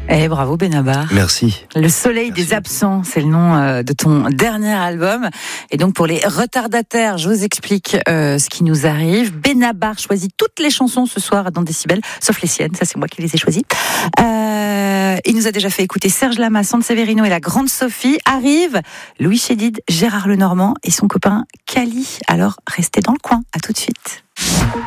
Eh, bravo Benabar. Merci. Le soleil des absents, c'est le nom de ton dernier album. Et donc pour les retardataires, je vous explique ce qui nous arrive. Benabar choisit toutes les chansons ce soir dans Décibel, sauf les siennes, ça c'est moi qui les ai choisies. Il nous a déjà fait écouter Serge Lama, Sante Severino et la Grande Sophie. Arrive Louis Chédid, Gérard Lenormand et son copain Cali. Alors restez dans le coin, à tout de suite.